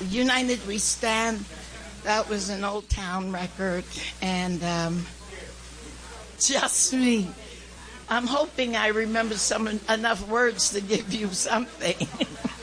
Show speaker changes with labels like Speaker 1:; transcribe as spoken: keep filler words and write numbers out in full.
Speaker 1: United We Stand. That was an Old Town record, and um, just me. I'm hoping I remember some enough words to give you something.